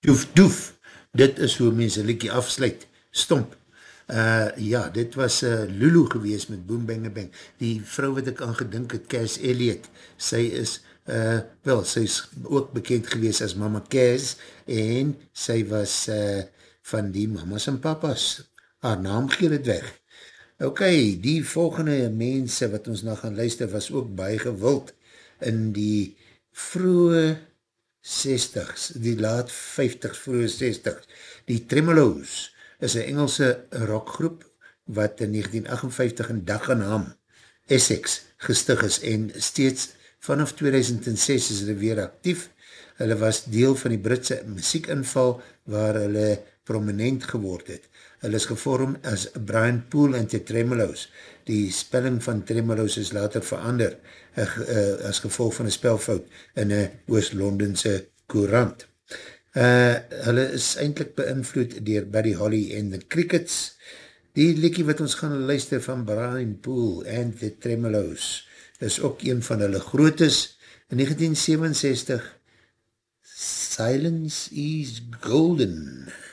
Doef, doef. Dit is hoe mense liekie afsluit. Stomp. Ja, dit was Lulu gewees met Boom Bang Bang. Die vrou wat ek aan gedink het, Cass Elliot, sy is, sy is ook bekend gewees as Mama Cass, en sy was van die mamas en papas. Haar naam gee het weg. Ok, die volgende mense wat ons na gaan luister was ook baie gewild in die vroege 60s, die laat 50s, vroege 60s. Die Tremolos is een Engelse rockgroep wat in 1958 in dag en naam Essex gestig is en steeds vanaf 2006 is hulle weer actief. Hulle was deel van die Britse muziekinval waar hulle prominent geword het. Hulle is gevorm as Brian Poole en the Tremolos. Die spelling van Tremolos is later verander as gevolg van een spelfout in een Oost-Londense koerant. Hulle is eindelijk beïnvloed dier Buddy Holly en the Crickets. Die liedjie wat ons gaan luister van Brian Poole and the Tremolos is ook een van hulle grootes. In 1967 Silence is Golden.